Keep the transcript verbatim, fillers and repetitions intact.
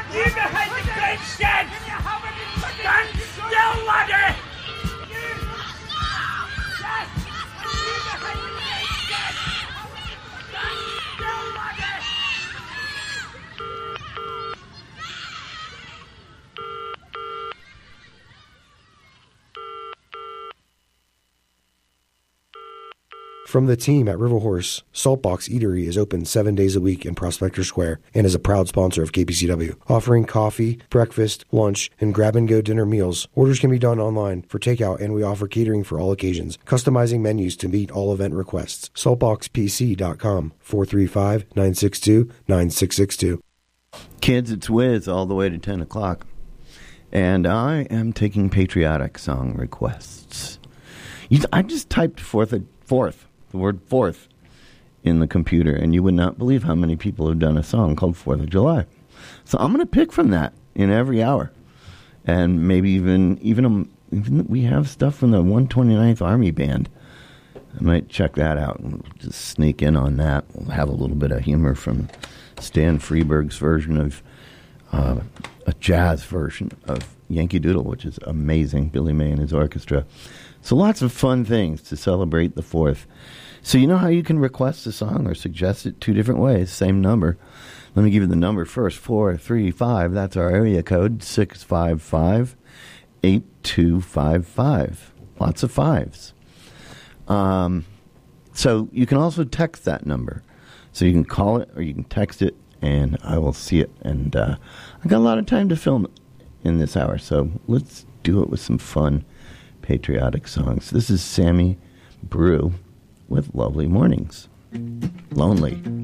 You behind the grandstand! Stand still, laddie! From the team at River Horse, Saltbox Eatery is open seven days a week in Prospector Square and is a proud sponsor of K P C W, offering coffee, breakfast, lunch, and grab-and-go dinner meals. Orders can be done online for takeout, and we offer catering for all occasions, customizing menus to meet all event requests. saltbox p c dot com, four three five, nine six two, nine six six two. Kids, it's Wiz all the way to ten o'clock, and I am taking patriotic song requests. You, I just typed fourth, fourth. the word fourth in the computer, and you would not believe how many people have done a song called fourth of July. So I'm going to pick from that in every hour. And maybe even, even, um, even we have stuff from the one twenty-ninth Army Band. I might check that out and just sneak in on that. We'll have a little bit of humor from Stan Freeberg's version of uh, a jazz version of Yankee Doodle, which is amazing, Billy May and his orchestra. So lots of fun things to celebrate the fourth. So you know how you can request a song or suggest it two different ways, same number. Let me give you the number first, four three five. That's our area code, six five five, eight two five five. Lots of fives. Um, so you can also text that number. So you can call it or you can text it, and I will see it. And uh, I got a lot of time to film in this hour, so let's do it with some fun patriotic songs. This is Sammy Brew with Lovely Mornings. Lonely.